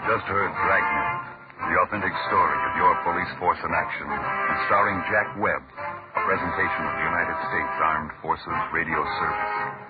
You've just heard Dragnet, the authentic story of your police force in action, and starring Jack Webb, a presentation of the United States Armed Forces Radio Service.